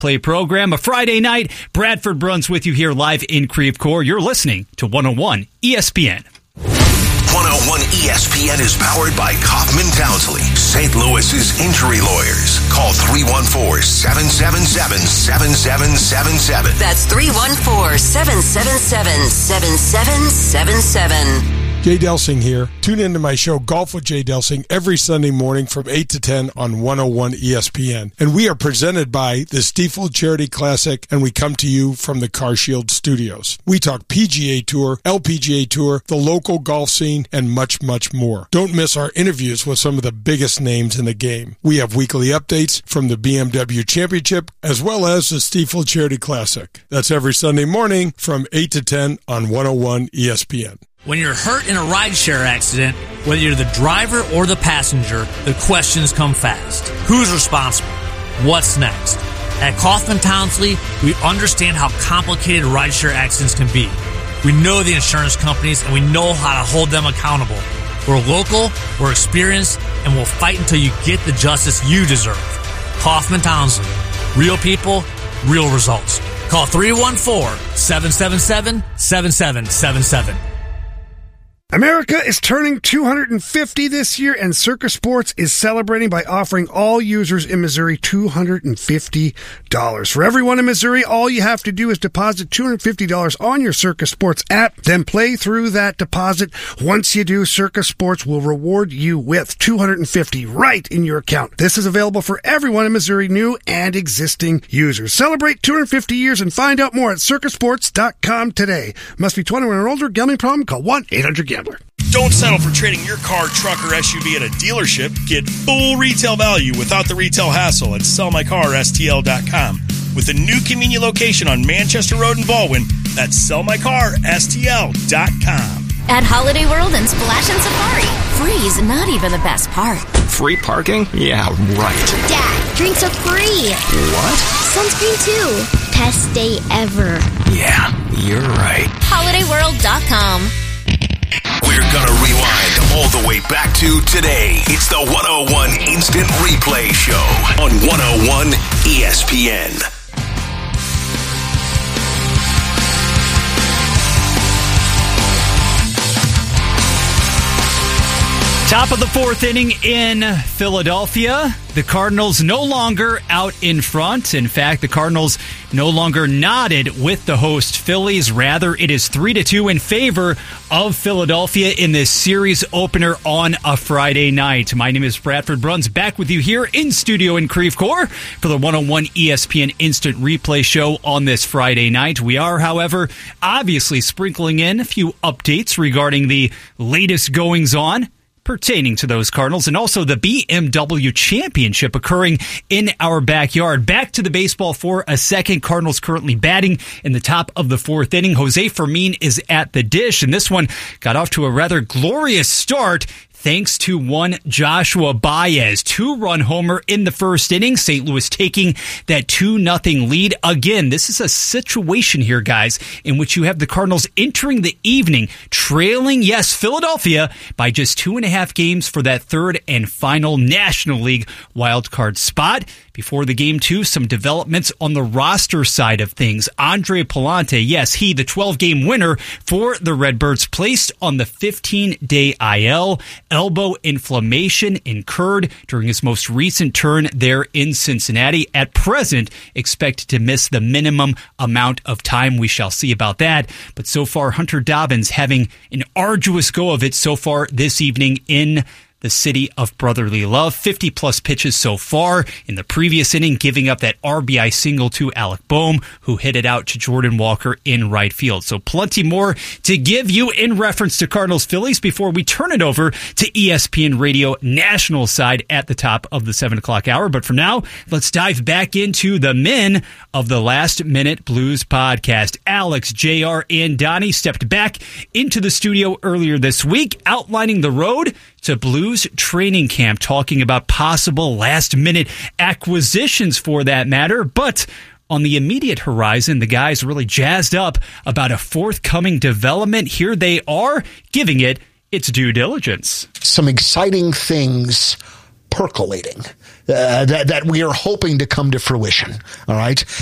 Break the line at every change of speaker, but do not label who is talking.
Play program, a Friday night. Bradford Bruns with you here live in Creve Coeur. You're listening to 101 ESPN.
101 ESPN is powered by Kaufman Townsley, St. Louis's injury lawyers. Call 314-777-7777.
That's 314-777-7777.
Jay Delsing here. Tune into my show Golf with Jay Delsing every Sunday morning from 8 to 10 on 101 ESPN. And we are presented by the Stiefel Charity Classic, and we come to you from the CarShield Studios. We talk PGA Tour, LPGA Tour, the local golf scene, and much, much more. Don't miss our interviews with some of the biggest names in the game. We have weekly updates from the BMW Championship as well as the Stiefel Charity Classic. That's every Sunday morning from 8 to 10 on 101 ESPN.
When you're hurt in a rideshare accident, whether you're the driver or the passenger, the questions come fast. Who's responsible? What's next? At Kaufman Townsley, we understand how complicated rideshare accidents can be. We know the insurance companies, and we know how to hold them accountable. We're local, we're experienced, and we'll fight until you get the justice you deserve. Kaufman Townsley. Real people, real results. Call 314-777-7777.
America is turning 250 this year, and Circus Sports is celebrating by offering all users in Missouri $250. For everyone in Missouri, all you have to do is deposit $250 on your Circus Sports app, then play through that deposit. Once you do, Circus Sports will reward you with $250 right in your account. This is available for everyone in Missouri, new and existing users. Celebrate 250 years and find out more at circusports.com today. Must be 21 or older. Gambling problem? Call 1-800-GAMBLER.
Don't settle for trading your car, truck, or SUV at a dealership. Get full retail value without the retail hassle at sellmycarstl.com. With a new convenient location on Manchester Road in Baldwin, that's sellmycarstl.com.
At Holiday World and Splash and Safari, free is not even the best part.
Free parking? Yeah, right.
Dad, drinks are free.
What?
Sunscreen too. Best day ever.
Yeah, you're right.
HolidayWorld.com.
We're gonna rewind all the way back to today. It's the 101 Instant Replay Show on 101 ESPN.
Top of the fourth inning in Philadelphia. The Cardinals no longer out in front. In fact, the Cardinals no longer knotted with the host Phillies. Rather, it is 3-2 in favor of Philadelphia in this series opener on a Friday night. My name is Bradford Bruns, back with you here in studio in Creve Coeur for the 101 ESPN Instant Replay Show on this Friday night. We are, however, obviously sprinkling in a few updates regarding the latest goings-on pertaining to those Cardinals, and also the BMW Championship occurring in our backyard. Back to the baseball for a second. Cardinals currently batting in the top of the fourth inning. Jose Fermin is at the dish, and this one got off to a rather glorious start thanks to one Joshua Baez. 2-run homer in the first inning. St. Louis taking that 2-0 lead. Again, this is a situation here, guys, in which you have the Cardinals entering the evening trailing, yes, Philadelphia by just 2.5 games for that third and final National League wildcard spot. Before the game, too, some developments on the roster side of things. Andre Palante, yes, he, the 12-game winner for the Redbirds, placed on the 15-day IL. Elbow inflammation incurred during his most recent turn there in Cincinnati. At present, expected to miss the minimum amount of time. We shall see about that. But so far, Hunter Dobbins having an arduous go of it so far this evening in the city of brotherly love. 50-plus pitches so far in the previous inning, giving up that RBI single to Alec Boehm, who hit it out to Jordan Walker in right field. So plenty more to give you in reference to Cardinals-Phillies before we turn it over to ESPN Radio National side at the top of the 7 o'clock hour. But for now, let's dive back into the men of the Last Minute Blues podcast. Alex, JR, and Donnie stepped back into the studio earlier this week, outlining the road to Blues training camp, talking about possible last-minute acquisitions for that matter. But on the immediate horizon, the guys really jazzed up about a forthcoming development. Here they are, giving it its due diligence.
Some exciting things percolating
that we are hoping to come to fruition. All right.